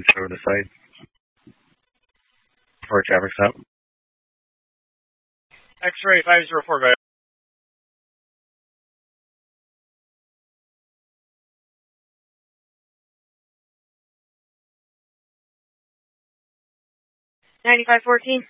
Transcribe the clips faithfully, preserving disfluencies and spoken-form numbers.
show the site for a traffic stop. X-ray five zero four, go ahead. ninety-five fourteen.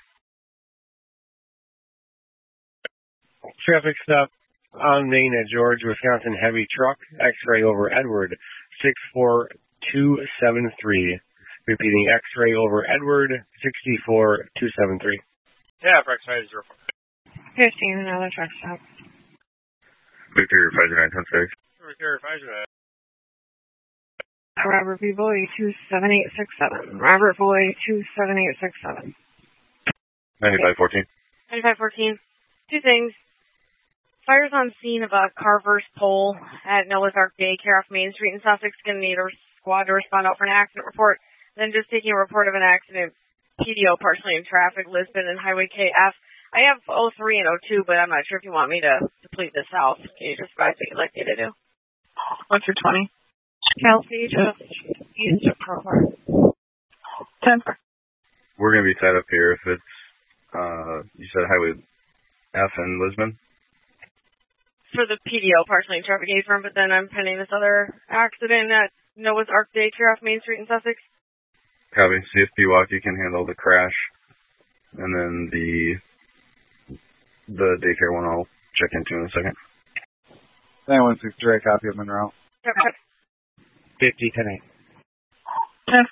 Traffic stop on Main at George, Wisconsin, heavy truck, X-ray over Edward, six four two seven three. Repeating, X-ray over Edward, six four two seven three. Yeah, for X five zero four. fifteen, another truck stop. Victor five zero nine ten six. Victor five zero nine. Robert B. Boy, two seven eight six seven. Robert Boy, two seven eight six seven. ninety-five fourteen. ninety-five fourteen. Two things. Fires on scene of a car versus pole at Noah's Ark Daycare off Main Street in Sussex. Going to need a squad to respond out for an accident report. Then just taking a report of an accident. P D O partially in traffic, Lisbon and Highway K F. I have oh three and oh two, but I'm not sure if you want me to deplete this out. Can you just advise what you'd like me to do? one through twenty. Kelsey, just use your program. ten. We're going to be tied up here if it's, uh, you said Highway F in Lisbon? For the P D O, partially in traffic firm, but then I'm pending this other accident at Noah's Ark Daycare off Main Street in Sussex. Copy. See if Pewaukee can handle the crash. And then the the daycare one I'll check into in a second. nine one six three, copy of Monroe. Yep. fifty ten eight. ten.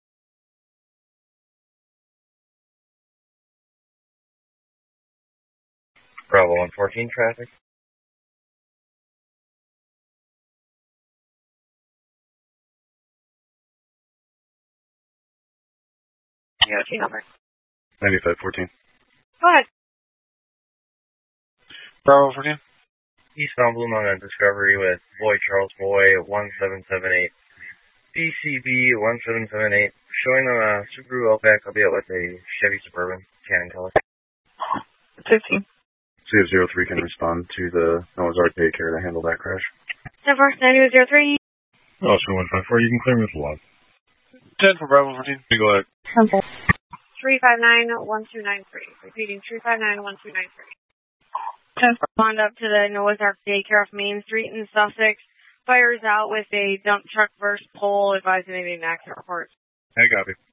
Bravo one fourteen traffic. D O T number. ninety-five fourteen. Go ahead. Bravo fourteen. Eastbound Blue Mountain Discovery with Boy Charles Boy one seven seven eight. B C B one seven seven eight. Showing on a Subaru Outback, albeit with a Chevy Suburban Cannon color. fifteen. See if zero three can respond to the Noah's Ark Daycare to handle that crash. ten four nine zero three. Oh, so one five four, you can clear me with one. ten for Bravo fourteen. Go ahead. three five nine one two nine three. Repeating, three five nine one two nine three. ten. Respond up to the Noah's Ark Daycare off Main Street in Sussex. Fires out with a dump truck versus pole, advising they need an accident report. Hey, copy.